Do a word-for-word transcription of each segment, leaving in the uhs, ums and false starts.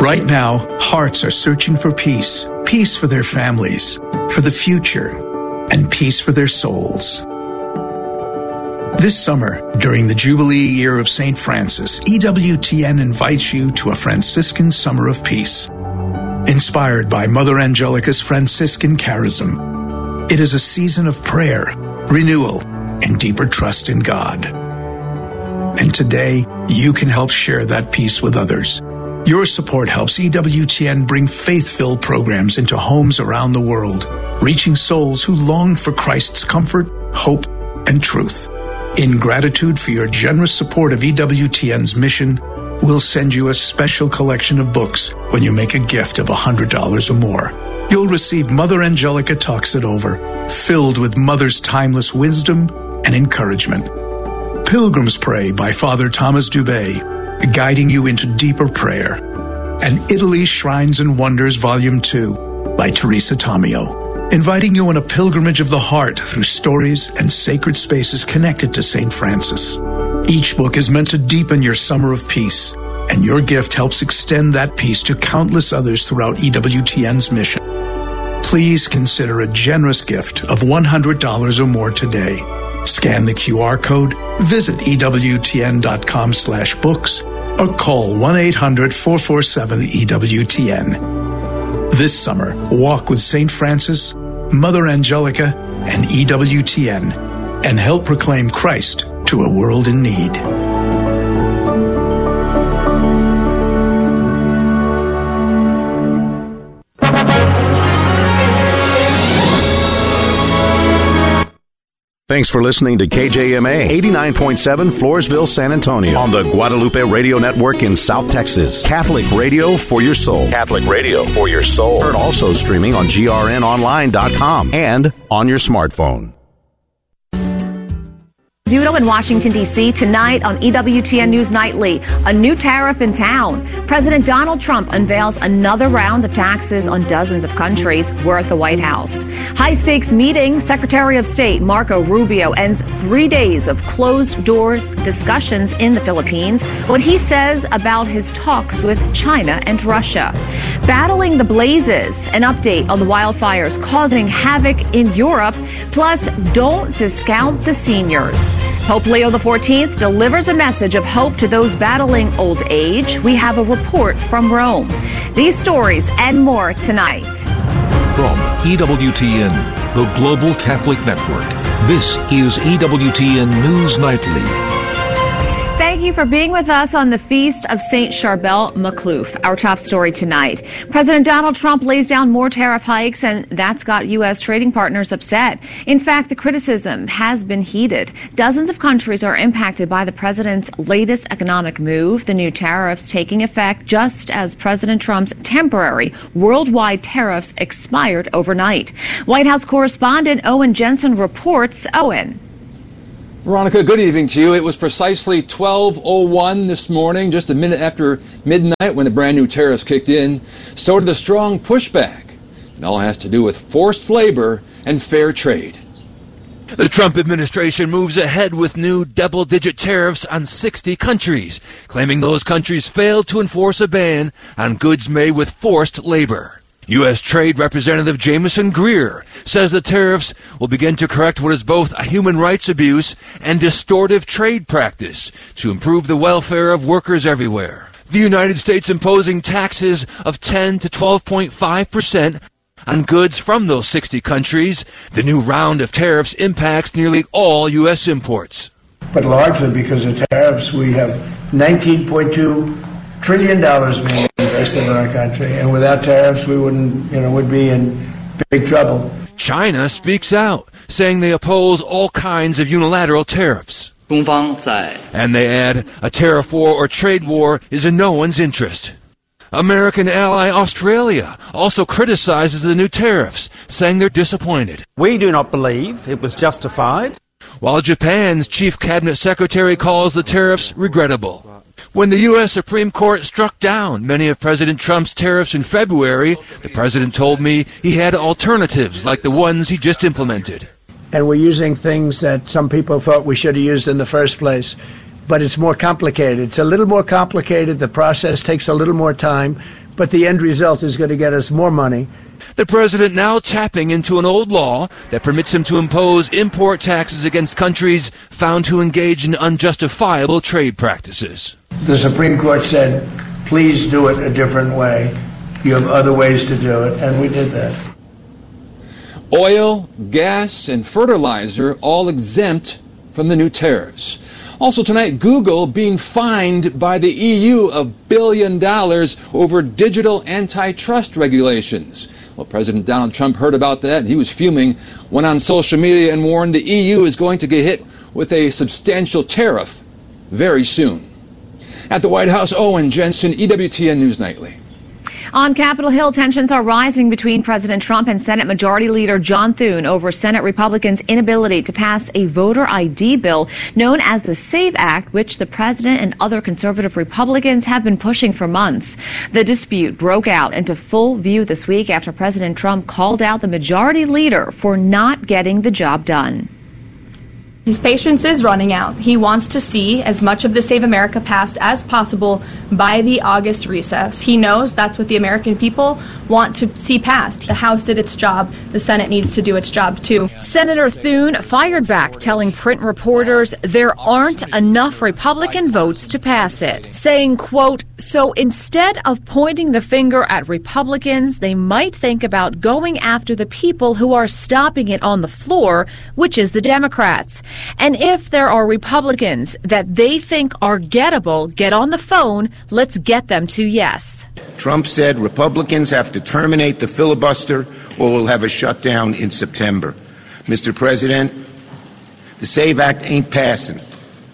Right now, hearts are searching for peace. Peace for their families, for the future, and peace for their souls. This summer, during the Jubilee year of Saint Francis, E W T N invites you to a Franciscan Summer of Peace. Inspired by Mother Angelica's Franciscan charism, it is a season of prayer, renewal, and deeper trust in God. And today, you can help share that peace with others. Your support helps E W T N bring faith-filled programs into homes around the world, reaching souls who long for Christ's comfort, hope, and truth. In gratitude for your generous support of E W T N's mission, we'll send you a special collection of books when you make a gift of one hundred dollars or more. You'll receive Mother Angelica Talks It Over, filled with Mother's timeless wisdom and encouragement. Pilgrim's Pray by Father Thomas Dubé, guiding you into deeper prayer. And Italy's Shrines and Wonders Volume two by Teresa Tomeo, inviting you on a pilgrimage of the heart through stories and sacred spaces connected to Saint Francis. Each book is meant to deepen your summer of peace, and your gift helps extend that peace to countless others throughout E W T N's mission. Please consider a generous gift of one hundred dollars or more today. Scan the Q R code, visit E W T N dot com slash books, or call one eight hundred four four seven E W T N. This summer, walk with Saint Francis, Mother Angelica, and E W T N, and help proclaim Christ to a world in need. Thanks for listening to K J M A eighty-nine point seven Floresville, San Antonio on the Guadalupe Radio Network in South Texas. Catholic radio for your soul. Catholic radio for your soul. Heard also streaming on G R N online dot com and on your smartphone. Dudo in Washington, D C tonight on E W T N News Nightly. A new tariff in town. President Donald Trump unveils another round of taxes on dozens of countries. We're at the White House. High-stakes meeting. Secretary of State Marco Rubio ends three days of closed-doors discussions in the Philippines. What he says about his talks with China and Russia. Battling the blazes. An update on the wildfires causing havoc in Europe. Plus, don't discount the seniors. Pope Leo the fourteenth delivers a message of hope to those battling old age. We have a report from Rome. These stories and more tonight. From E W T N, the Global Catholic Network, this is E W T N News Nightly. Thank you for being with us on the feast of Saint Charbel Makhlouf. Our top story tonight. President Donald Trump lays down more tariff hikes, and that's got U S trading partners upset. In fact, the criticism has been heated. Dozens of countries are impacted by the president's latest economic move, the new tariffs taking effect just as President Trump's temporary worldwide tariffs expired overnight. White House correspondent Owen Jensen reports. Owen. Veronica, good evening to you. It was precisely twelve oh one this morning, just a minute after midnight, when the brand new tariffs kicked in. So did the strong pushback. It all has to do with forced labor and fair trade. The Trump administration moves ahead with new double-digit tariffs on sixty countries, claiming those countries failed to enforce a ban on goods made with forced labor. U S Trade Representative Jameson Greer says the tariffs will begin to correct what is both a human rights abuse and distortive trade practice to improve the welfare of workers everywhere. The United States imposing taxes of ten to twelve point five percent on goods from those sixty countries. The new round of tariffs impacts nearly all U S imports. But largely because of tariffs, we have nineteen point two trillion dollars being invested in our country, and without tariffs, we wouldn't, you know, would be in big trouble. China speaks out, saying they oppose all kinds of unilateral tariffs. And they add, a tariff war or trade war is in no one's interest. American ally Australia also criticizes the new tariffs, saying they're disappointed. We do not believe it was justified. While Japan's chief cabinet secretary calls the tariffs regrettable. When the U S Supreme Court struck down many of President Trump's tariffs in February, the president told me he had alternatives like the ones he just implemented. And we're using things that some people thought we should have used in the first place. But it's more complicated. It's a little more complicated. The process takes a little more time. but the end result is going to get us more money. The president now tapping into an old law that permits him to impose import taxes against countries found to engage in unjustifiable trade practices. The Supreme Court said, please do it a different way. You have other ways to do it, and we did that. Oil, gas, and fertilizer all exempt from the new tariffs. Also tonight, Google being fined by the E U a billion dollars over digital antitrust regulations. Well, President Donald Trump heard about that, and he was fuming, went on social media and warned the E U is going to get hit with a substantial tariff very soon. At the White House, Owen Jensen, E W T N News Nightly. On Capitol Hill, tensions are rising between President Trump and Senate Majority Leader John Thune over Senate Republicans' inability to pass a voter I D bill known as the SAVE Act, which the president and other conservative Republicans have been pushing for months. The dispute broke out into full view this week after President Trump called out the Majority Leader for not getting the job done. His patience is running out. He wants to see as much of the Save America passed as possible by the August recess. He knows that's what the American people want to see passed. The House did its job. The Senate needs to do its job, too. Senator Thune fired back, telling print reporters there aren't enough Republican votes to pass it, saying, quote, so instead of pointing the finger at Republicans, they might think about going after the people who are stopping it on the floor, which is the Democrats. And if there are Republicans that they think are gettable, get on the phone. Let's get them to yes. Trump said Republicans have to terminate the filibuster or we'll have a shutdown in September. Mister President, the SAVE Act ain't passing.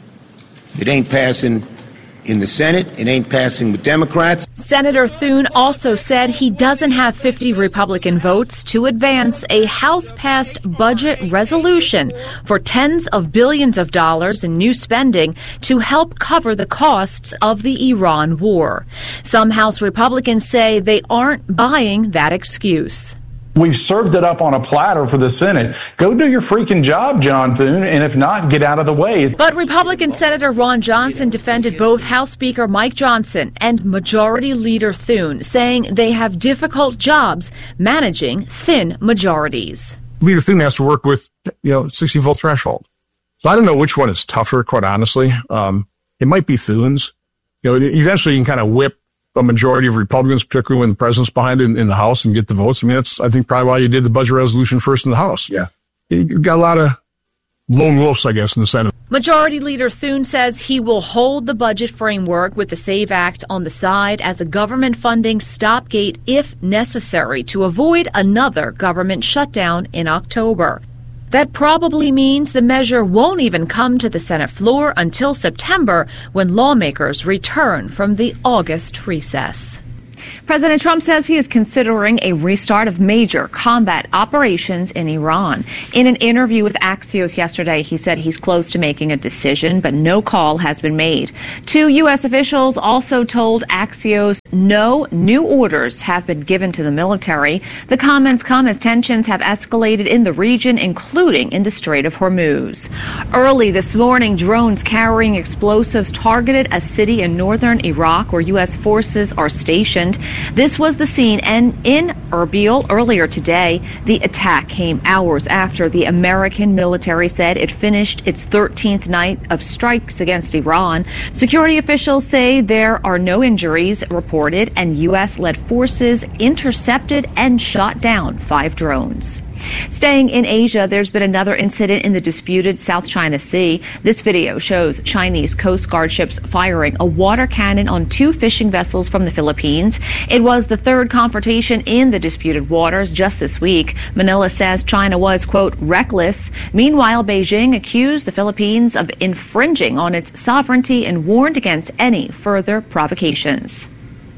It ain't passing in the Senate. It ain't passing with Democrats. Senator Thune also said he doesn't have fifty Republican votes to advance a House-passed budget resolution for tens of billions of dollars in new spending to help cover the costs of the Iran war. Some House Republicans say they aren't buying that excuse. We've served it up on a platter for the Senate. Go do your freaking job, John Thune, and if not, get out of the way. But Republican Senator Ron Johnson defended both House Speaker Mike Johnson and Majority Leader Thune, saying they have difficult jobs managing thin majorities. Leader Thune has to work with, you know, sixty vote threshold. So I don't know which one is tougher, quite honestly. Um, it might be Thune's. You know, eventually you can kind of whip a majority of Republicans, particularly when the president's behind it in, in the House, and get the votes. I mean, that's, I think, probably why you did the budget resolution first in the House. Yeah. You've got a lot of lone wolves, I guess, in the Senate. Majority Leader Thune says he will hold the budget framework with the SAVE Act on the side as a government funding stopgate if necessary to avoid another government shutdown in October. That probably means the measure won't even come to the Senate floor until September, when lawmakers return from the August recess. President Trump says he is considering a restart of major combat operations in Iran. In an interview with Axios yesterday, he said he's close to making a decision, but no call has been made. Two U S officials also told Axios no new orders have been given to the military. The comments come as tensions have escalated in the region, including in the Strait of Hormuz. Early this morning, drones carrying explosives targeted a city in northern Iraq where U S forces are stationed. This was the scene and in Erbil earlier today. The attack came hours after the American military said it finished its thirteenth night of strikes against Iran. Security officials say there are no injuries reported, and U S-led forces intercepted and shot down five drones. Staying in Asia, there's been another incident in the disputed South China Sea. This video shows Chinese Coast Guard ships firing a water cannon on two fishing vessels from the Philippines. It was the third confrontation in the disputed waters just this week. Manila says China was, quote, reckless. Meanwhile, Beijing accused the Philippines of infringing on its sovereignty and warned against any further provocations.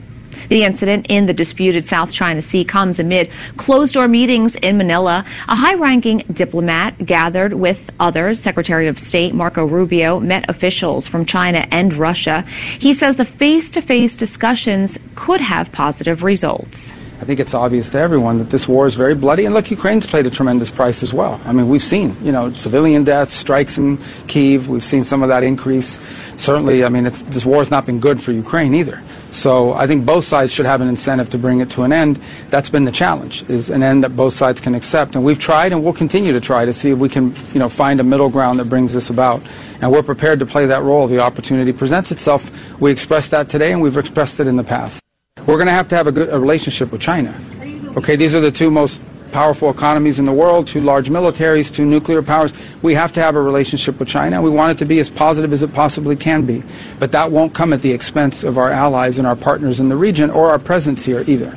The incident in the disputed South China Sea comes amid closed-door meetings in Manila. A high-ranking diplomat gathered with others. Secretary of State Marco Rubio met officials from China and Russia. He says the face-to-face discussions could have positive results. I think it's obvious to everyone that this war is very bloody. And look, Ukraine's paid a tremendous price as well. I mean, we've seen, you know, civilian deaths, strikes in Kyiv. We've seen some of that increase. Certainly, I mean, it's, this war has not been good for Ukraine either. So I think both sides should have an incentive to bring it to an end. That's been the challenge, is an end that both sides can accept. And we've tried and we'll continue to try to see if we can, you know, find a middle ground that brings this about. And we're prepared to play that role if the opportunity presents itself. We expressed that today and we've expressed it in the past. We're going to have to have a good a relationship with China. Okay, these are the two most powerful economies in the world, two large militaries, two nuclear powers. We have to have a relationship with China. We want it to be as positive as it possibly can be. But that won't come at the expense of our allies and our partners in the region or our presence here either.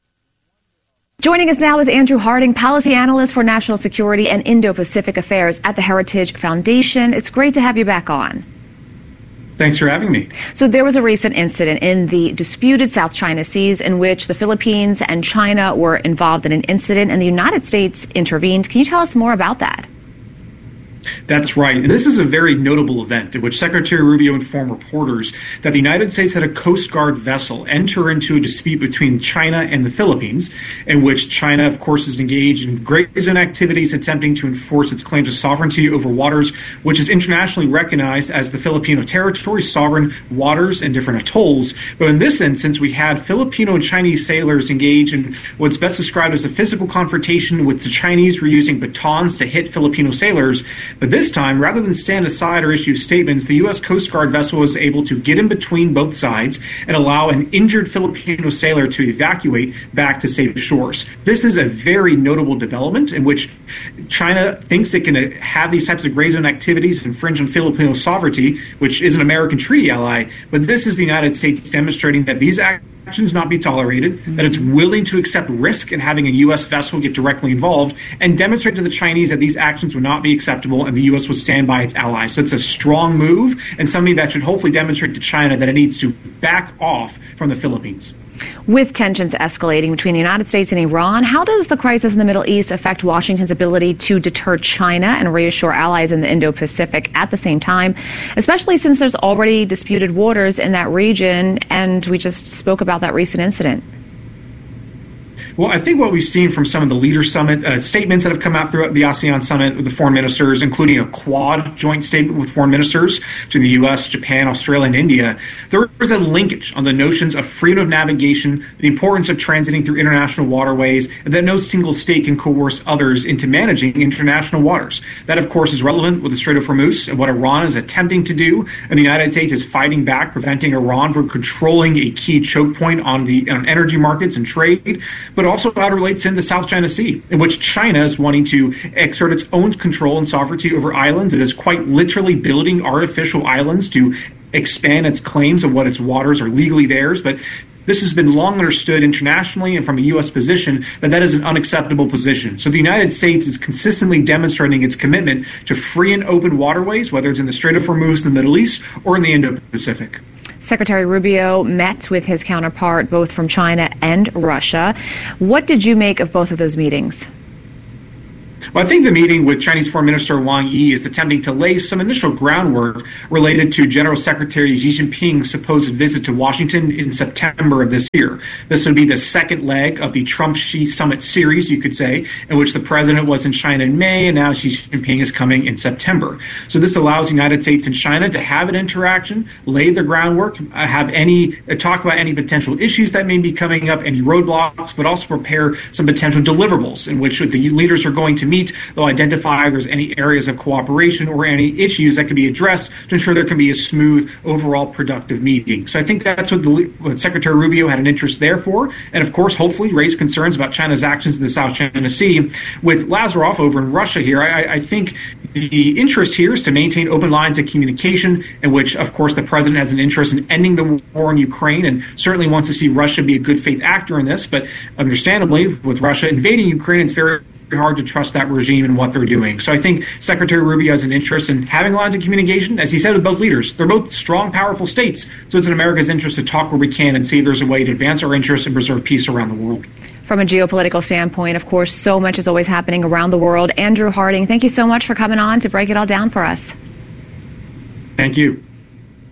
Joining us now is Andrew Harding, policy analyst for national security and Indo-Pacific affairs at the Heritage Foundation. It's great to have you back on. Thanks for having me. So there was a recent incident in the disputed South China Seas in which the Philippines and China were involved in an incident and the United States intervened. Can you tell us more about that? That's right. And this is a very notable event in which Secretary Rubio informed reporters that the United States had a Coast Guard vessel enter into a dispute between China and the Philippines, in which China, of course, is engaged in gray zone activities attempting to enforce its claim to sovereignty over waters, which is internationally recognized as the Filipino territory, sovereign waters, and different atolls. But in this instance, we had Filipino and Chinese sailors engage in what's best described as a physical confrontation, with the Chinese were using batons to hit Filipino sailors. But this time, rather than stand aside or issue statements, the U S Coast Guard vessel was able to get in between both sides and allow an injured Filipino sailor to evacuate back to safe shores. This is a very notable development in which China thinks it can have these types of gray zone activities infringe on Filipino sovereignty, which is an American treaty ally. But this is the United States demonstrating that these actions actions not be tolerated, mm-hmm. that it's willing to accept risk in having a U S vessel get directly involved, and demonstrate to the Chinese that these actions would not be acceptable and the U S would stand by its allies. So it's a strong move and something that should hopefully demonstrate to China that it needs to back off from the Philippines. With tensions escalating between the United States and Iran, how does the crisis in the Middle East affect Washington's ability to deter China and reassure allies in the Indo-Pacific at the same time, especially since there's already disputed waters in that region, and we just spoke about that recent incident? Well, I think what we've seen from some of the leader summit uh, statements that have come out throughout the ASEAN summit with the foreign ministers, including a Quad joint statement with foreign ministers to the U S, Japan, Australia, and India, there is a linkage on the notions of freedom of navigation, the importance of transiting through international waterways, and that no single state can coerce others into managing international waters. That, of course, is relevant with the Strait of Hormuz and what Iran is attempting to do, and the United States is fighting back, preventing Iran from controlling a key choke point on the on energy markets and trade, but also how it relates in the South China Sea, in which China is wanting to exert its own control and sovereignty over islands. It is quite literally building artificial islands to expand its claims of what its waters are legally theirs. But this has been long understood internationally and from a U S position that that is an unacceptable position. So the United States is consistently demonstrating its commitment to free and open waterways, whether it's in the Strait of Hormuz in the Middle East or in the Indo-Pacific. Secretary Rubio met with his counterpart both from China and Russia. What did you make of both of those meetings? Well, I think the meeting with Chinese Foreign Minister Wang Yi is attempting to lay some initial groundwork related to General Secretary Xi Jinping's supposed visit to Washington in September of this year. This would be the second leg of the Trump-Xi summit series, you could say, in which the president was in China in May, and now Xi Jinping is coming in September. So this allows the United States and China to have an interaction, lay the groundwork, have any talk about any potential issues that may be coming up, any roadblocks, but also prepare some potential deliverables in which the leaders are going to meet. They'll identify if there's any areas of cooperation or any issues that can be addressed to ensure there can be a smooth, overall productive meeting. So I think that's what, the, what Secretary Rubio had an interest there for, and of course, hopefully raise concerns about China's actions in the South China Sea. With Lazaroff over in Russia here, I, I think the interest here is to maintain open lines of communication, in which, of course, the president has an interest in ending the war in Ukraine and certainly wants to see Russia be a good faith actor in this. But understandably, with Russia invading Ukraine, it's very hard to trust that regime and what they're doing. So I think Secretary Rubio has an interest in having lines of communication, as he said with both leaders. They're both strong, powerful states. So it's in America's interest to talk where we can and see if there's a way to advance our interests and preserve peace around the world. From a geopolitical standpoint, of course, so much is always happening around the world. Andrew Harding, thank you so much for coming on to break it all down for us. Thank you.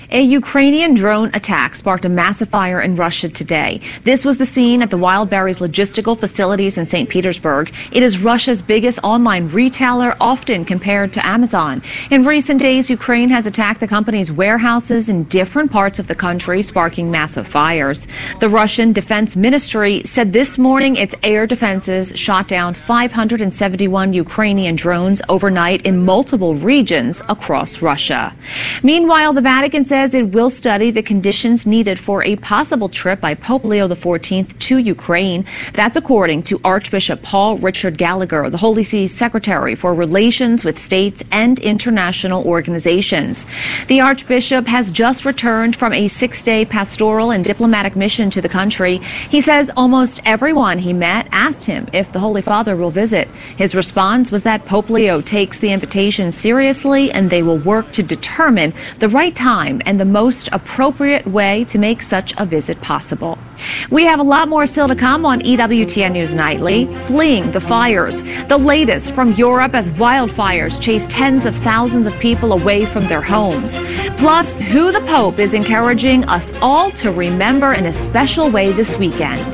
A Ukrainian drone attack sparked a massive fire in Russia today. This was the scene at the Wildberries logistical facilities in Saint Petersburg. It is Russia's biggest online retailer, often compared to Amazon. In recent days, Ukraine has attacked the company's warehouses in different parts of the country, sparking massive fires. The Russian Defense Ministry said this morning its air defenses shot down five hundred seventy-one Ukrainian drones overnight in multiple regions across Russia. Meanwhile, the Vatican says it will study the conditions needed for a possible trip by Pope Leo the fourteenth to Ukraine. That's according to Archbishop Paul Richard Gallagher, the Holy See's Secretary for Relations with States and International Organizations. The Archbishop has just returned from a six-day pastoral and diplomatic mission to the country. He says almost everyone he met asked him if the Holy Father will visit. His response was that Pope Leo takes the invitation seriously and they will work to determine the right time and the most appropriate way to make such a visit possible. We have a lot more still to come on E W T N News Nightly. Fleeing the fires. The latest from Europe as wildfires chase tens of thousands of people away from their homes. Plus, who the Pope is encouraging us all to remember in a special way this weekend.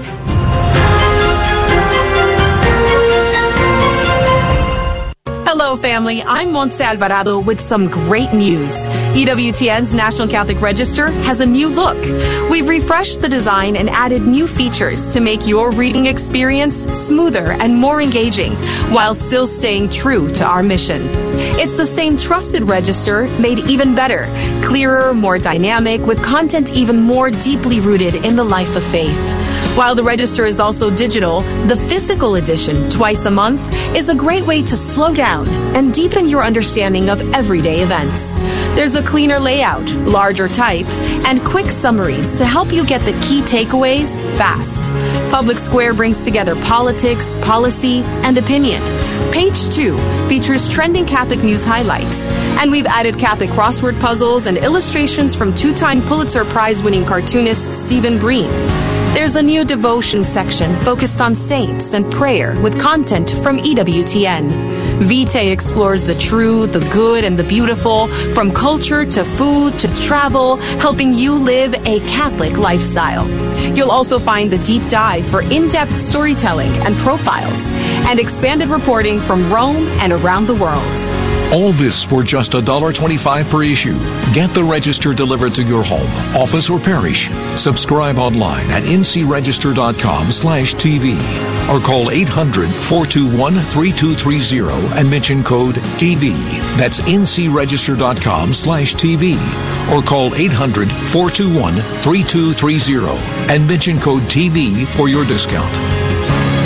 Hello, family. I'm Montse Alvarado with some great news. E W T N's National Catholic Register has a new look. We've refreshed the design and added new features to make your reading experience smoother and more engaging, while still staying true to our mission. It's the same trusted register, made even better, clearer, more dynamic, with content even more deeply rooted in the life of faith. While the register is also digital, the physical edition, twice a month, is a great way to slow down and deepen your understanding of everyday events. There's a cleaner layout, larger type, and quick summaries to help you get the key takeaways fast. Public Square brings together politics, policy, and opinion. Page two features trending Catholic news highlights, and we've added Catholic crossword puzzles and illustrations from two-time Pulitzer Prize-winning cartoonist Stephen Breen. There's a new devotion section focused on saints and prayer with content from E W T N. Vitae explores the true, the good, and the beautiful, from culture to food to travel, helping you live a Catholic lifestyle. You'll also find the deep dive for in-depth storytelling and profiles, and expanded reporting from Rome and around the world. All this for just one dollar twenty-five per issue. Get the Register delivered to your home, office, or parish. Subscribe online at ncregister.com slash TV or call eight hundred, four two one, three two three zero and mention code T V. That's ncregister.com slash TV or call eight hundred, four two one, three two three zero and mention code T V for your discount.